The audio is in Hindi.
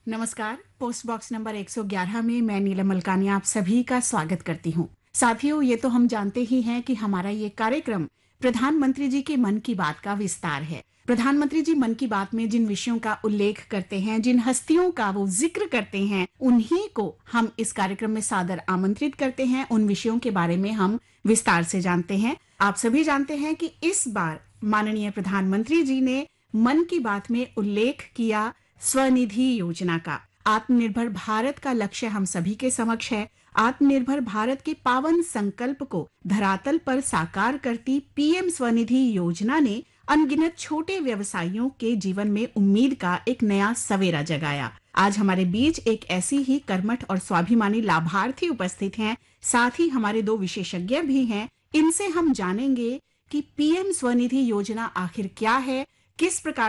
नमस्कार। पोस्ट बॉक्स नंबर 111 में मैं नीलम मलकानी आप सभी का स्वागत करती हूँ। साथियों, ये तो हम जानते ही हैं कि हमारा ये कार्यक्रम प्रधानमंत्री जी के मन की बात का विस्तार है। प्रधानमंत्री जी मन की बात में जिन विषयों का उल्लेख करते हैं, जिन हस्तियों का वो जिक्र करते हैं, उन्हीं को हम इस कार्यक्रम में सादर आमंत्रित करते हैं। उन विषयों के बारे में हम विस्तार से जानते हैं। आप सभी जानते हैं कि इस बार माननीय प्रधानमंत्री जी ने मन की बात में उल्लेख किया स्वनिधि योजना का। आत्मनिर्भर भारत का लक्ष्य हम सभी के समक्ष है। आत्मनिर्भर भारत के पावन संकल्प को धरातल पर साकार करती पीएम स्वनिधि योजना ने अनगिनत छोटे व्यवसायियों के जीवन में उम्मीद का एक नया सवेरा जगाया। आज हमारे बीच एक ऐसी ही कर्मठ और स्वाभिमानी लाभार्थी उपस्थित हैं। साथ ही हमारे दो विशेषज्ञ भी हैं। इनसे हम जानेंगे कि पीएम स्वनिधि योजना आखिर क्या है, किस प्रकार